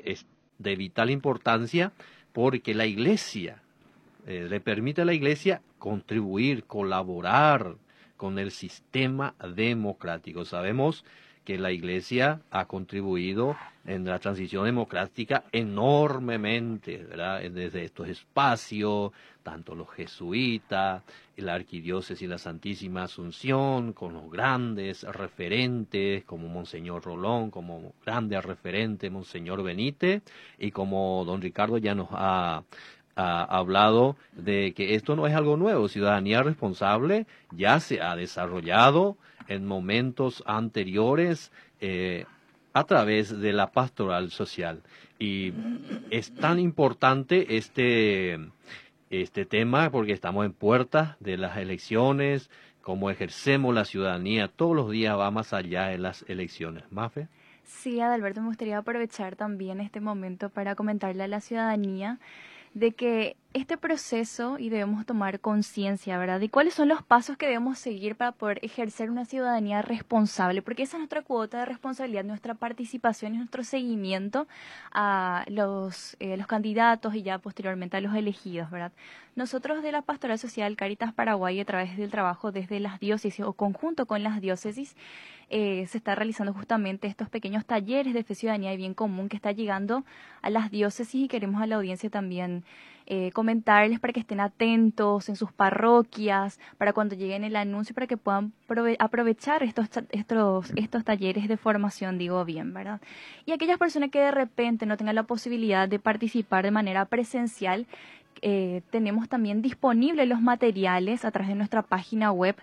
es de vital importancia porque la Iglesia le permite a la Iglesia contribuir, colaborar con el sistema democrático. Sabemos que la Iglesia ha contribuido en la transición democrática enormemente, ¿verdad? Desde estos espacios, tanto los jesuitas, la Arquidiócesis y la Santísima Asunción, con los grandes referentes como Monseñor Rolón, como grande referente Monseñor Benítez, y como don Ricardo ya nos ha hablado de que esto no es algo nuevo. Ciudadanía responsable ya se ha desarrollado en momentos anteriores a través de la pastoral social. Y es tan importante este tema porque estamos en puertas de las elecciones, cómo ejercemos la ciudadanía. Todos los días va más allá de las elecciones. ¿Mafe? Sí, Adalberto, me gustaría aprovechar también este momento para comentarle a la ciudadanía de que este proceso y debemos tomar conciencia, ¿verdad? Y cuáles son los pasos que debemos seguir para poder ejercer una ciudadanía responsable, porque esa es nuestra cuota de responsabilidad, nuestra participación y nuestro seguimiento a los candidatos y ya posteriormente a los elegidos, ¿verdad? Nosotros de la Pastoral Social Cáritas Paraguay, a través del trabajo desde las diócesis o conjunto con las diócesis, se está realizando justamente estos pequeños talleres de fe, ciudadanía y bien común que está llegando a las diócesis, y queremos a la audiencia también comentarles para que estén atentos en sus parroquias, para cuando lleguen el anuncio, para que puedan aprovechar estos talleres de formación, digo bien, ¿verdad? Y aquellas personas que de repente no tengan la posibilidad de participar de manera presencial, tenemos también disponibles los materiales a través de nuestra página web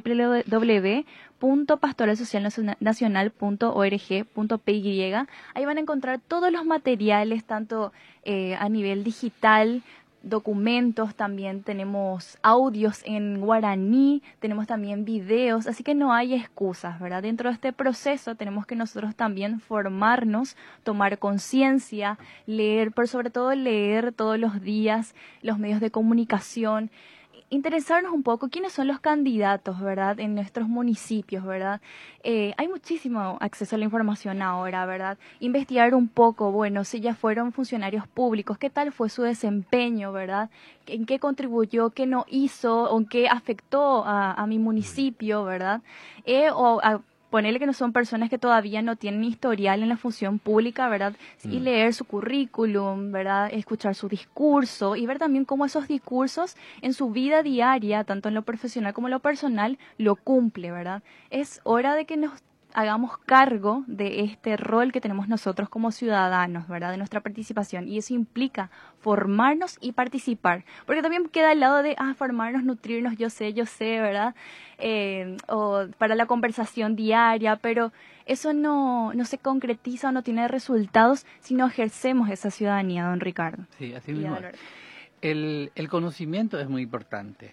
www.pastoralsocialnacional.org.py. Ahí van a encontrar todos los materiales, tanto a nivel digital, documentos, también tenemos audios en guaraní, tenemos también videos, así que no hay excusas, ¿verdad? Dentro de este proceso tenemos que nosotros también formarnos, tomar conciencia, leer, pero sobre todo leer todos los días los medios de comunicación, interesarnos un poco quiénes son los candidatos, ¿verdad? En nuestros municipios, ¿verdad? Hay muchísimo acceso a la información ahora, ¿verdad? Investigar un poco, bueno, si ya fueron funcionarios públicos, qué tal fue su desempeño, ¿verdad? En qué contribuyó, qué no hizo, o en qué afectó a mi municipio, ¿verdad? Ponerle que no son personas que todavía no tienen historial en la función pública, ¿verdad? Y leer su currículum, ¿verdad? Escuchar su discurso y ver también cómo esos discursos en su vida diaria, tanto en lo profesional como en lo personal, lo cumple, ¿verdad? Es hora de que nos hagamos cargo de este rol que tenemos nosotros como ciudadanos, ¿verdad? De nuestra participación. Y eso implica formarnos y participar. Porque también queda al lado de, formarnos, nutrirnos, yo sé, ¿verdad? O para la conversación diaria, pero eso no se concretiza o no tiene resultados si no ejercemos esa ciudadanía, don Ricardo. Sí, así mismo. El conocimiento es muy importante.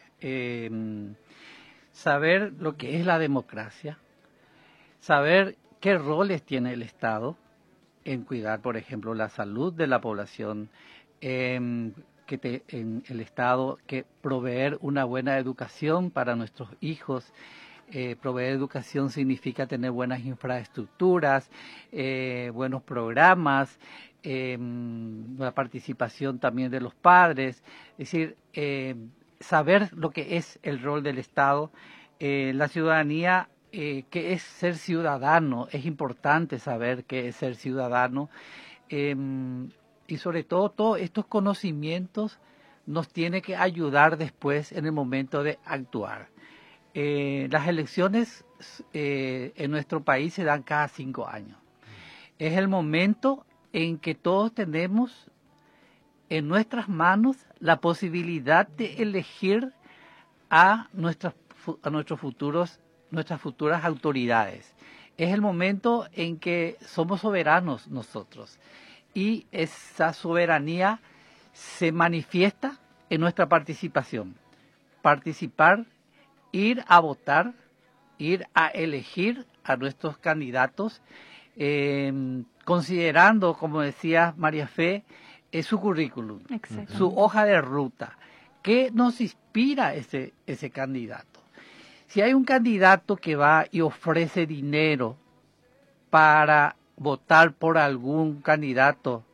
Saber lo que es la democracia, saber qué roles tiene el Estado en cuidar, por ejemplo, la salud de la población, en el Estado, que proveer una buena educación para nuestros hijos. Proveer educación significa tener buenas infraestructuras, buenos programas, la participación también de los padres, es decir, saber lo que es el rol del Estado, la ciudadanía, qué es ser ciudadano. Es importante saber qué es ser ciudadano, y sobre todo todos estos conocimientos nos tiene que ayudar después en el momento de actuar. Las elecciones en nuestro país se dan cada 5 años. Es el momento en que todos tenemos en nuestras manos la posibilidad de elegir a nuestras futuras autoridades. Es el momento en que somos soberanos nosotros, y esa soberanía se manifiesta en nuestra participación. Participar, ir a votar, ir a elegir a nuestros candidatos, considerando, como decía María Fe, su currículum, su hoja de ruta. ¿Qué nos inspira ese candidato? Si hay un candidato que va y ofrece dinero para votar por algún candidato